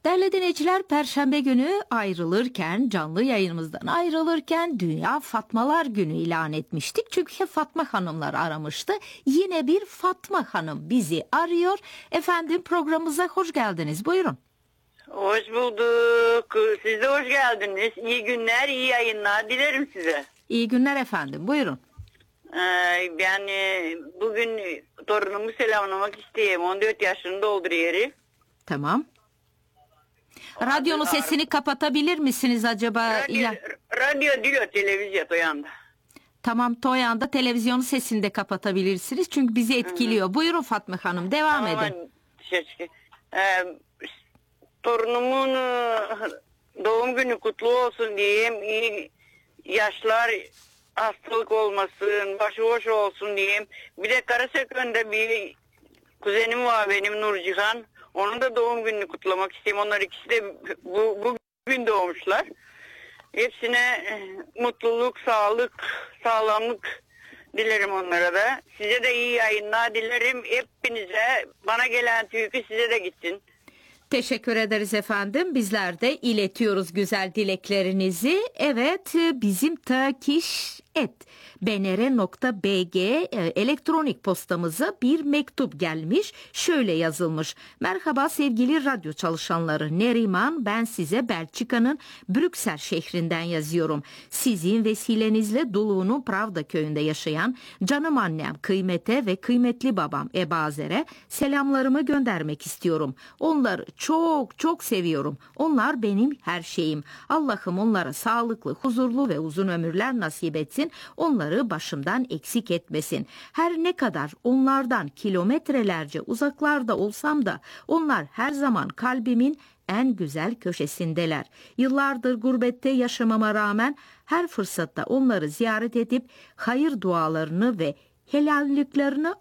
Değerli dinleyiciler, Perşembe günü canlı yayınımızdan ayrılırken Dünya Fatmalar Günü ilan etmiştik. Çünkü Fatma Hanımlar aramıştı. Yine bir Fatma Hanım bizi arıyor. Efendim, programımıza hoş geldiniz. Buyurun. Hoş bulduk. Siz de hoş geldiniz. İyi günler, iyi yayınlar dilerim size. İyi günler efendim. Buyurun. Ben bugün torunumu selamlamak isteyeyim. 14 yaşını dolduruyor. Tamam. Radyonun sesini kapatabilir misiniz acaba? Radyo değil, televizyon Toyan'da. Tamam, Toyan'da televizyonun sesini de kapatabilirsiniz. Çünkü bizi etkiliyor. Hı-hı. Buyurun Fatma Hanım, devam edin. Torunumun doğum günü kutlu olsun diyeyim. İyi yaşlar, hastalık olmasın, başıboş olsun diyeyim. Bir de Karasekö'nde bir kuzenim var benim, Nurcihan. Onun da doğum gününü kutlamak isteyeyim. Onlar ikisi de bugün doğmuşlar. Hepsine mutluluk, sağlık, sağlamlık dilerim onlara da. Size de iyi yayınlar dilerim. Hepinize, bana gelen tüyükü size de gitsin. Teşekkür ederiz efendim. Bizler de iletiyoruz güzel dileklerinizi. Evet, bizim takiş@bnr.bg elektronik postamıza bir mektup gelmiş. Şöyle yazılmış: merhaba sevgili radyo çalışanları, Neriman, ben size Belçika'nın Brüksel şehrinden yazıyorum. Sizin vesilenizle Dulu'nun Pravda köyünde yaşayan canım annem Kıymete ve kıymetli babam Ebazer'e selamlarımı göndermek istiyorum. Onları çok çok seviyorum. Onlar benim her şeyim. Allah'ım onlara sağlıklı, huzurlu ve uzun ömürler nasip etsin. Onları başımdan eksik etmesin. Her ne kadar onlardan kilometrelerce uzaklarda olsam da onlar her zaman kalbimin en güzel köşesindeler. Yıllardır gurbette yaşamama rağmen her fırsatta onları ziyaret edip hayır dualarını ve helalliklerini